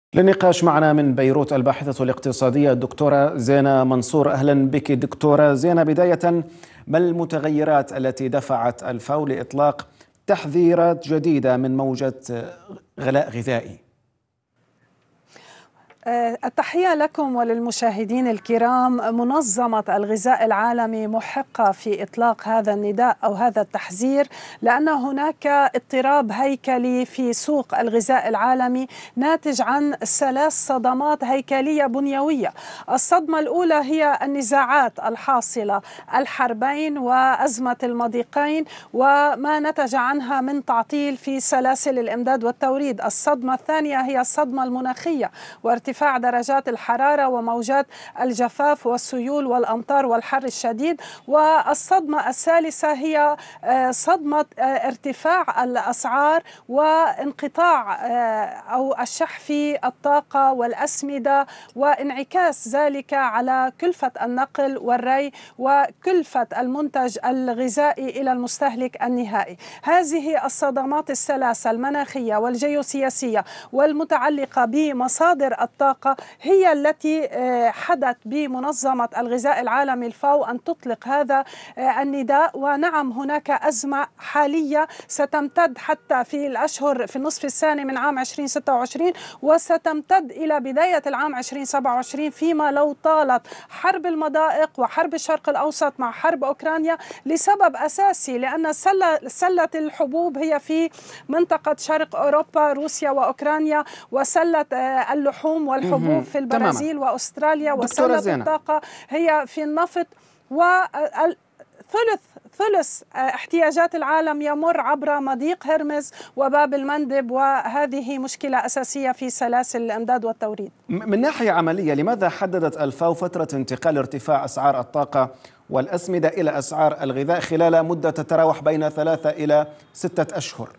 للنقاش معنا من بيروت الباحثة الاقتصادية الدكتورة زينة منصور. أهلا بك دكتورة زينة. بداية، ما المتغيرات التي دفعت الفاو لإطلاق تحذيرات جديدة من موجة غلاء غذائي؟ التحية لكم وللمشاهدين الكرام. منظمة الغذاء العالمي محقة في إطلاق هذا النداء أو هذا التحذير، لأن هناك اضطراب هيكلي في سوق الغذاء العالمي ناتج عن 3 صدمات هيكلية بنيوية. الصدمة الأولى هي النزاعات الحاصلة، الحربين وأزمة المضيقين وما نتج عنها من تعطيل في سلاسل الإمداد والتوريد. الصدمة الثانية هي الصدمة المناخية وارتفاع درجات الحرارة وموجات الجفاف والسيول والأمطار والحر الشديد. والصدمة الثالثة هي صدمة ارتفاع الأسعار وانقطاع أو الشح في الطاقة والأسمدة، وانعكاس ذلك على كلفة النقل والري وكلفة المنتج الغذائي إلى المستهلك النهائي. هذه الصدمات الثلاثة المناخية والجيوسياسية والمتعلقة بمصادر الطاقة هي التي حدث بمنظمة الغذاء العالمي الفاو أن تطلق هذا النداء. ونعم، هناك أزمة حالية ستمتد حتى في الأشهر في النصف الثاني من عام 2026 وستمتد إلى بداية العام 2027، فيما لو طالت حرب المضائق وحرب الشرق الأوسط مع حرب أوكرانيا، لسبب أساسي، لأن سلة الحبوب هي في منطقة شرق أوروبا، روسيا وأوكرانيا، وسلة اللحوم والحبوب في البرازيل وأستراليا، وسلة الطاقة هي في النفط. ثلث احتياجات العالم يمر عبر مضيق هرمز وباب المندب، وهذه مشكلة أساسية في سلاسل الإمداد والتوريد. من ناحية عملية، لماذا حددت الفاو فترة انتقال ارتفاع أسعار الطاقة والأسمدة إلى أسعار الغذاء خلال مدة تتراوح بين 3 إلى 6 أشهر؟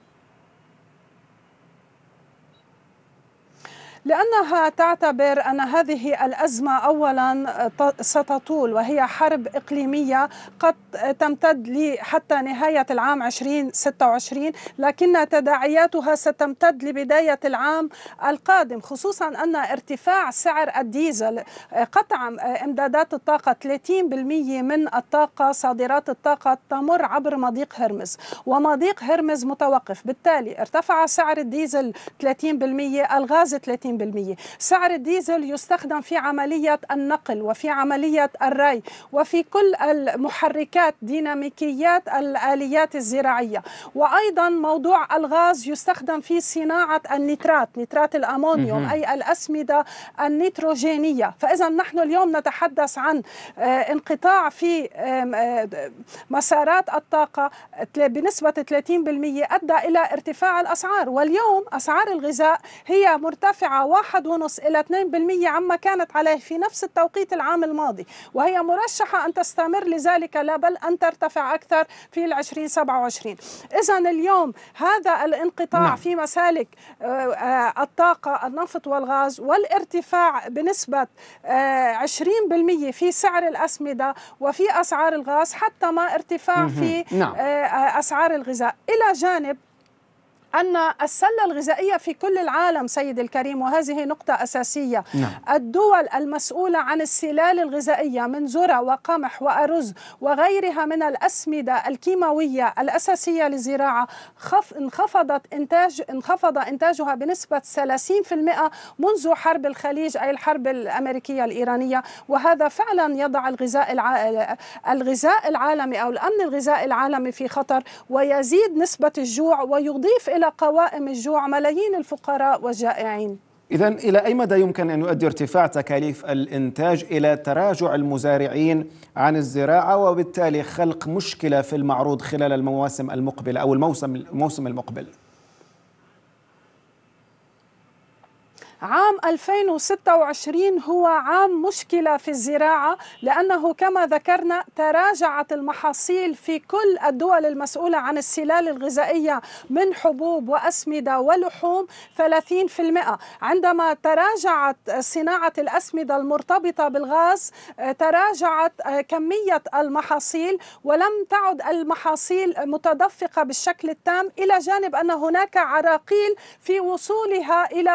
لأنها تعتبر أن هذه الأزمة أولا ستطول، وهي حرب إقليمية قد تمتد حتى نهاية العام 2026، لكن تداعياتها ستمتد لبداية العام القادم، خصوصا أن ارتفاع سعر الديزل، قطع إمدادات الطاقة 30% من الطاقة، صادرات الطاقة تمر عبر مضيق هرمز، ومضيق هرمز متوقف، بالتالي ارتفع سعر الديزل 30%، الغاز 30%. سعر الديزل يستخدم في عملية النقل وفي عملية الري وفي كل المحركات، ديناميكيات الآليات الزراعية. وأيضا موضوع الغاز يستخدم في صناعة نترات الأمونيوم، أي الأسمدة النيتروجينية. فإذا نحن اليوم نتحدث عن انقطاع في مسارات الطاقة بنسبة 30% أدى إلى ارتفاع الأسعار. واليوم أسعار الغذاء هي مرتفعة 1.5 إلى 2% عما كانت عليه في نفس التوقيت العام الماضي، وهي مرشحة أن تستمر لذلك، لا بل أن ترتفع أكثر في 2027. إذن اليوم هذا الانقطاع في مسالك الطاقة، النفط والغاز، والارتفاع بنسبة 20% في سعر الأسمدة وفي أسعار الغاز، حتى ما ارتفاع في أسعار الغذاء، إلى جانب أن السلة الغذائية في كل العالم سيد الكريم، وهذه نقطة أساسية. الدول المسؤولة عن السلال الغذائية من ذرة وقمح وأرز وغيرها من الأسمدة الكيماوية الأساسية للزراعة انخفض إنتاجها بنسبة 30% منذ حرب الخليج، أي الحرب الأمريكية الإيرانية. وهذا فعلا يضع الغذاء العالمي أو الأمن الغذائي العالمي في خطر، ويزيد نسبة الجوع ويضيف إلى قوائم الجوع ملايين الفقراء والجائعين. إذن إلى أي مدى يمكن أن يؤدي ارتفاع تكاليف الإنتاج إلى تراجع المزارعين عن الزراعة، وبالتالي خلق مشكلة في المعروض خلال المواسم المقبلة أو الموسم المقبل؟ عام 2026 هو عام مشكلة في الزراعة، لأنه كما ذكرنا تراجعت المحاصيل في كل الدول المسؤولة عن السلال الغذائية من حبوب وأسمدة ولحوم 30%. عندما تراجعت صناعة الأسمدة المرتبطة بالغاز تراجعت كمية المحاصيل ولم تعد المحاصيل متدفقة بالشكل التام، إلى جانب أن هناك عراقيل في وصولها إلى